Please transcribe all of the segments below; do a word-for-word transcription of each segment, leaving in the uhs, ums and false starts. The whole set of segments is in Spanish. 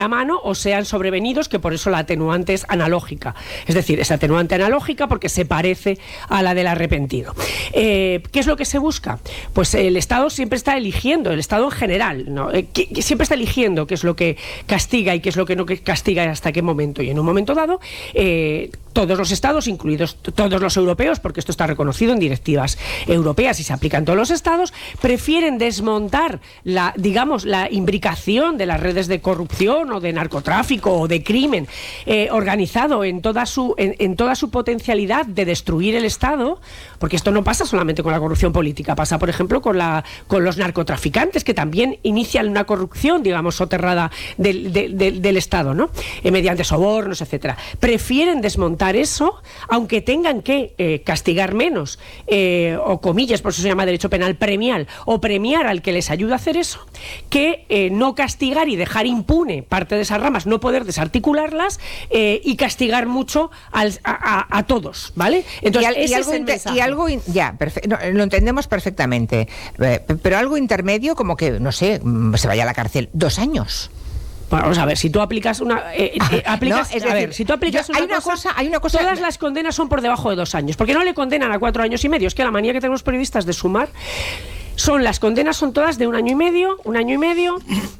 a mano o sean sobrevenidos, que por eso la atenuante es analógica. Es decir, es atenuante analógica porque se parece a la del arrepentido. Eh, ¿Qué es lo que se busca? Pues el Estado siempre está eligiendo, el Estado en general, ¿no? Eh, que, que siempre está eligiendo qué es lo que castiga y qué es lo que no castiga y hasta qué momento. Y en un momento dado, eh, todos los Estados, incluidos todos los europeos, porque esto está reconocido en directivas europeas y se aplica en todos los Estados, prefieren desmontar la, digamos, la imbricación de las redes de corrupción o de narcotráfico o de crimen eh, organizado en toda su en, en toda su potencialidad de destruir el Estado, porque esto no pasa solamente con la corrupción política, pasa por ejemplo con la con los narcotraficantes, que también inician una corrupción, digamos, soterrada del, del, del, del Estado, ¿no? Eh, mediante sobornos, etcétera. Prefieren desmontar eso, aunque tengan que eh, castigar menos, eh, o comillas, por eso se llama derecho penal premial, o premiar al que les ayuda a hacer eso, que eh, no castigar y dejar impune parte de esas ramas, no poder desarticularlas eh, y castigar mucho al, a, a, a todos, ¿vale? Entonces, y, al, y, algo, es el y algo, ya, perfe- no, lo entendemos perfectamente, eh, pero algo intermedio, como que, no sé, se vaya a la cárcel dos años. Bueno, vamos a ver, si tú aplicas una eh, eh, aplicas, no, es a decir, ver, si tú aplicas yo, una, hay una cosa, cosa, hay una cosa, todas las condenas son por debajo de dos años, porque no le condenan a cuatro años y medio. Es que la manía que tenemos los periodistas de sumar son las condenas son todas de un año y medio, un año y medio,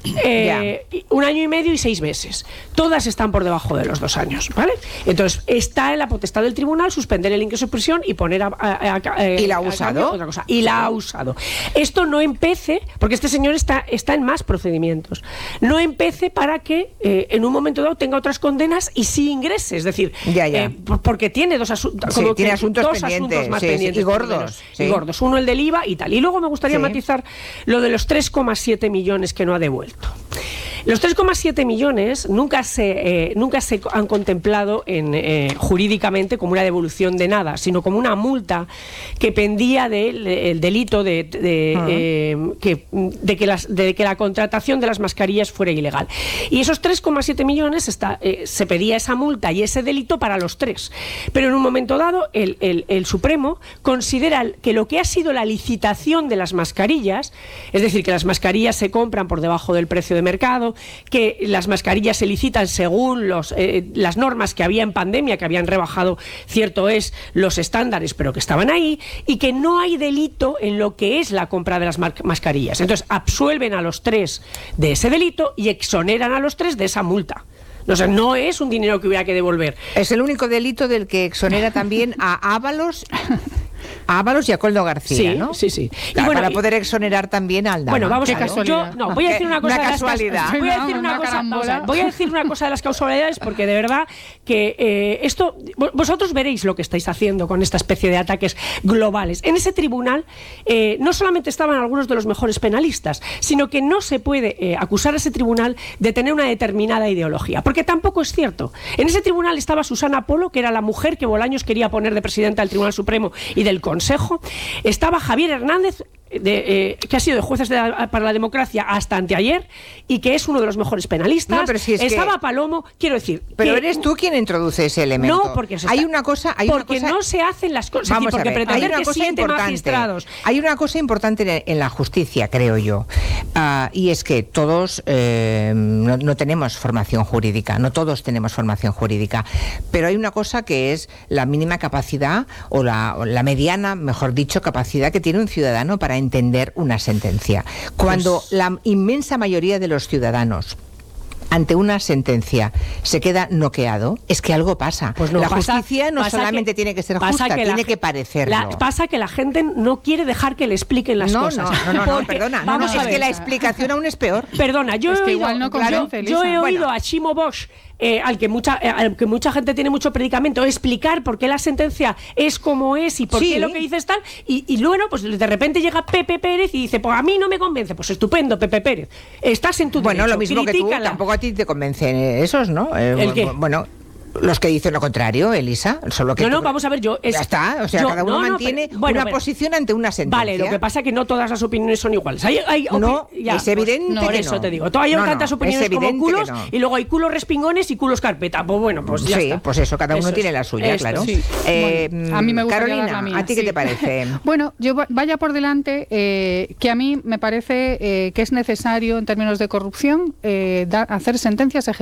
eh, un año y medio y seis meses. Todas están por debajo de los dos años, ¿vale? Entonces está en la potestad del tribunal suspender el ingreso de prisión y poner a, a, a, a y la ha usado otra cosa. Y la ha usado. Esto no empece, porque este señor está está en más procedimientos. No empece para que eh, en un momento dado tenga otras condenas y sí ingrese, es decir, ya, ya. Eh, porque tiene dos, asu- sí, como tiene que asuntos dos pendientes, asuntos más sí, pendientes sí, y gordos, sí. y gordos. Uno el del I V A y tal. Y luego me gustaría Sí. matizar lo de los tres coma siete millones que no ha devuelto. Los tres coma siete millones nunca se, eh, nunca se han contemplado en, eh, jurídicamente como una devolución de nada, sino como una multa que pendía del de, delito de, de, uh-huh. eh, que, de, que las, de que la contratación de las mascarillas fuera ilegal. Y esos tres coma siete millones está, eh, se pedía esa multa y ese delito para los tres. Pero en un momento dado el, el, el Supremo considera que lo que ha sido la licitación de las mascarillas, es decir, que las mascarillas se compran por debajo del precio de mercado, que las mascarillas se licitan según los, eh, las normas que había en pandemia, que habían rebajado, cierto es, los estándares, pero que estaban ahí, y que no hay delito en lo que es la compra de las mar- mascarillas. Entonces, absuelven a los tres de ese delito y exoneran a los tres de esa multa. O sea, no es un dinero que hubiera que devolver. Es el único delito del que exonera también a Ábalos... A Ábalos y a Coldo García, sí, ¿no? Sí, sí. Y bueno, para poder exonerar también a Aldama. Bueno, vamos claro. a casualidad. Yo no, voy a decir una cosa una de casualidad. Las, voy a decir una, una cosa, o sea, voy a decir una cosa de las causalidades porque de verdad que eh, esto vosotros veréis lo que estáis haciendo con esta especie de ataques globales. En ese tribunal eh, no solamente estaban algunos de los mejores penalistas, sino que no se puede eh, acusar a ese tribunal de tener una determinada ideología, porque tampoco es cierto. En ese tribunal estaba Susana Polo, que era la mujer que Bolaños quería poner de presidenta del Tribunal Supremo y del Consejo. Estaba Javier Hernández, de, eh, que ha sido de jueces de la, para la democracia hasta anteayer y que es uno de los mejores penalistas. No, pero si es estaba que... Palomo, quiero decir. Pero que... eres tú quien introduce ese elemento. No, porque está... hay una cosa, hay porque una cosa... no se hacen las cosas. Vamos Decir, porque a ver, pretender hay una que cosa siente importante. magistrados. Hay una cosa importante en la justicia, creo yo, uh, y es que todos eh, no, no tenemos formación jurídica, no todos tenemos formación jurídica, pero hay una cosa que es la mínima capacidad o la, o la mediana, mejor dicho, capacidad que tiene un ciudadano para entender una sentencia. Cuando pues... la inmensa mayoría de los ciudadanos ante una sentencia se queda noqueado, es que algo pasa. Pues no, la pasa, justicia no solamente que, tiene que ser justa, que tiene la, que parecerlo. La, pasa que la gente no quiere dejar que le expliquen las no, cosas. No, no, no, no perdona. No, no, es que la explicación aún es peor. Perdona, yo es he que oído, igual no claro, yo he oído bueno. a Ximo Bosch, eh, al, que mucha, eh, al que mucha gente tiene mucho predicamento, explicar por qué la sentencia es como es y por sí. qué lo que dice es tal, y, y luego pues de repente llega Pepe Pérez y dice, pues a mí no me convence. Pues estupendo, Pepe Pérez. Estás en tu bueno, derecho. Bueno, lo mismo Critícala. que tú, tampoco a ti te convencen esos, ¿no? Eh, ¿El qué? Bueno... Los que dicen lo contrario, Elisa. Solo que no, no, tú... vamos a ver, yo... Es, ya está, o sea, yo, cada uno no, no, mantiene pero, bueno, una pero, posición ante una sentencia. Vale, lo que pasa es que no todas las opiniones son iguales. Hay, hay no, ya, es evidente pues, no, que por eso no. te digo. Todavía hay no, tantas no, opiniones como culos no. y luego hay culos respingones y culos carpeta. Pues bueno, pues ya sí, está. pues eso, cada uno eso tiene es, la suya, esto, claro. Sí. Eh, Bueno, a mí me gusta Carolina, la mía, ¿a ti sí. qué te parece? Bueno, yo vaya por delante eh, que a mí me parece eh, que es necesario en términos de corrupción eh, dar, hacer sentencias ejecutivas.